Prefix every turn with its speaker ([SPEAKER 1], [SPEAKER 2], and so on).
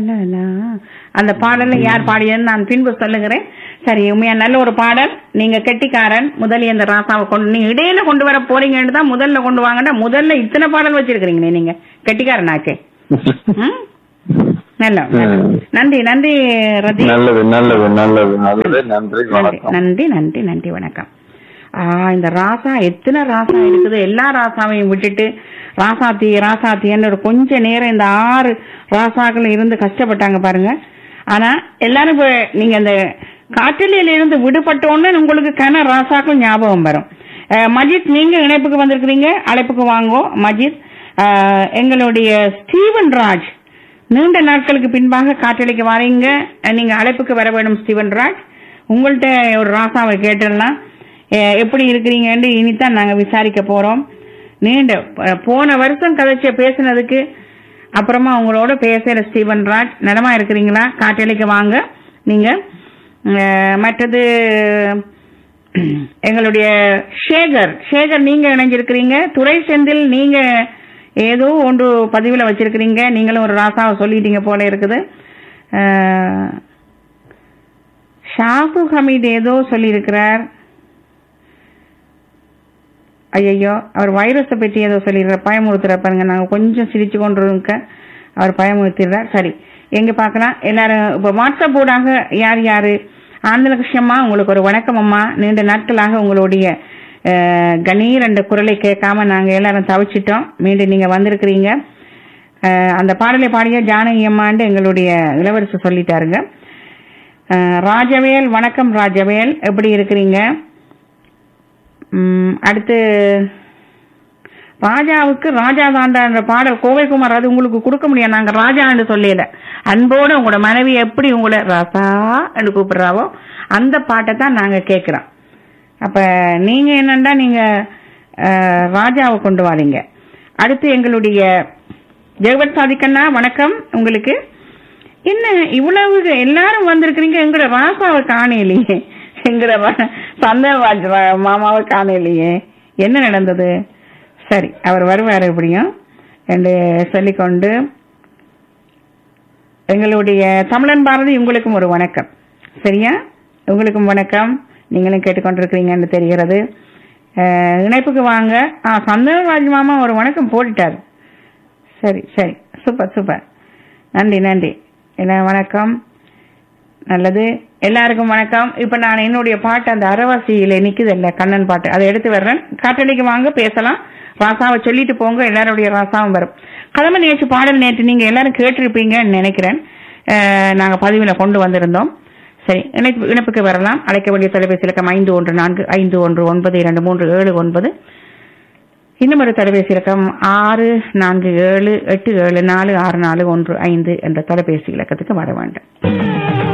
[SPEAKER 1] அந்த பாடலை யார் பாடியன்னு நான் பின்பு சொல்லுகிறேன். சரி, உண்மையா நல்ல ஒரு பாடல். நீங்க கெட்டிக்காரன். முதல்ல இந்த ராசாவை கொண்டு நீங்க இடையில கொண்டு வர போறீங்கன்னு தான் முதல்ல கொண்டு வாங்கடா. முதல்ல இத்தனை பாடல் வச்சிருக்கீங்க நீங்க கெட்டிக்காரனாச்சே. நல்ல நன்றி நன்றி ரதி.
[SPEAKER 2] நல்லது நல்லது நல்லது நல்லது. நன்றி
[SPEAKER 1] நன்றி நன்றி நன்றி வணக்கம். இந்த ராசா எத்தனை ராசா இருக்குது. எல்லா ராசாவையும் விட்டுட்டு ராசாத்தி ராசாத்தின்னு ஒரு கொஞ்ச நேரம் இந்த 6 ராசாக்கள் இருந்து கஷ்டப்பட்டாங்க பாருங்க. ஆனா எல்லாரும் இப்ப நீங்க அந்த காற்றில இருந்து விடுபட்டோன்னு உங்களுக்கு கன ராசாக்கள் ஞாபகம் வரும். மஜித், நீங்க இணைப்புக்கு வந்திருக்கிறீங்க, அழைப்புக்கு வாங்கோ மஜித். எங்களுடைய ஸ்டீவன் ராஜ் நீண்ட நாட்களுக்கு பின்பாக காற்றலைக்கு வரீங்க. நீங்க அழைப்புக்கு வர வேணும் ஸ்டீவன் ராஜ். உங்கள்கிட்ட ஒரு ராசாவை கேட்டுடலாம். எப்படி இருக்கிறீங்கன்னு இனித்தான் நாங்க விசாரிக்க போறோம். நீண்ட போன வருஷம் கதைச்ச பேசினதுக்கு அப்புறமா உங்களோட பேசுற ஸ்டீவன் ராஜ் நலமா இருக்கிறீங்களா? காற்றலைக்கு வாங்க நீங்க. மற்றது எங்களுடைய சேகர் நீங்க இணைஞ்சிருக்கிறீங்க. துறை செந்தில் நீங்க ஏதோ ஒன்று பதிவுல வச்சிருக்கிறீங்க. நீங்களும் ஒரு ராசாவை சொல்லிட்டீங்க போல இருக்குது. ஷாஃபு ஹமீத் ஏதோ சொல்லி இருக்கிறார். ஐயோ, அவர் வைரஸை பற்றி ஏதோ சொல்லிடுறார். பயமுறுத்துற பாருங்க. நாங்க கொஞ்சம் சிரிச்சு கொண்டு இருக்க அவர் பயமுறுத்திடுறார். சரி, எங்க பாக்கலாம் எல்லாரும் இப்ப வாட்ஸ்அப் ஊடாக யார் யாரு. ஆனந்தலட்சுமம்மா, உங்களுக்கு ஒரு வணக்கம் அம்மா. நீண்ட நாட்களாக உங்களுடைய கணீர் என்ற குரலை கேட்காம நாங்க எல்லாரும் தவிச்சிட்டோம். மீண்டும் நீங்க வந்திருக்கிறீங்க. அந்த பாடலை பாடிய ஜானகி அம்மாண்டு எங்களுடைய இளவரசு சொல்லிட்டாருங்க. ராஜவேல், வணக்கம் ராஜவேல், எப்படி இருக்கிறீங்க? அடுத்து ராஜாவுக்கு ராஜா தாண்டான்ற பாடல் கோவைக்குமார், அது உங்களுக்கு கொடுக்க முடியாது. நாங்க ராஜான்னு சொல்லல. அன்போடு உங்களோட மனைவி எப்படி உங்களை ராசா என்று கூப்பிடுறாவோ அந்த பாட்டை தான் நாங்க கேட்கிறோம். அப்ப நீங்க என்னண்டா நீங்க ராஜாவை கொண்டு வாரீங்க. அடுத்து எங்களுடைய ஜெகவத் சாதிக்கண்ணா, வணக்கம் உங்களுக்கு. என்ன இவ்வளவு எல்லாரும் வந்திருக்கிறீங்க, எங்களோட ராசாவை காணலையே, எங்களோட சந்தனராஜ் மாமாவை காணலையே, என்ன நடந்தது? சரி, அவர் வருவாரு எப்படியும் என்று சொல்லிக்கொண்டு எங்களுடைய தமிழன் பாரதி உங்களுக்கும் ஒரு வணக்கம். சரியா, உங்களுக்கும் வணக்கம். நீங்களும் கேட்டுக்கொண்டிருக்கிறீங்கன்னு தெரிகிறது. இணைப்புக்கு வாங்க. சந்தனராஜ் மாமா ஒரு வணக்கம் போட்டுட்டாரு. சரி சரி, சூப்பர் சூப்பர், நன்றி நன்றி. எல்லாம் வணக்கம், நல்லது, எல்லாருக்கும் வணக்கம். இப்ப நான் என்னுடைய பாட்டு அந்த அரவாசியில நிக்குது இல்ல, கண்ணன் பாட்டு, அதை எடுத்து வர்றேன். காற்றடிக்கு வாங்க, பேசலாம். ராசாவை சொல்லிட்டு போங்க, எல்லாருடைய ராசாவும் வரும். கதம்ப நிகழ்ச்சி பாடல் நேற்று நீங்க எல்லாரும் கேட்டிருப்பீங்கன்னு நினைக்கிறேன். நாங்க பதிவுல கொண்டு வந்திருந்தோம். சரி, இணைப்புக்கு வரலாம். அழைக்க வேண்டிய தொலைபேசி இலக்கம் 5141523779. இன்னும் ஒரு தொலைபேசி இலக்கம் 6478746415 என்ற தொலைபேசி இலக்கத்துக்கு வர வேண்டும்.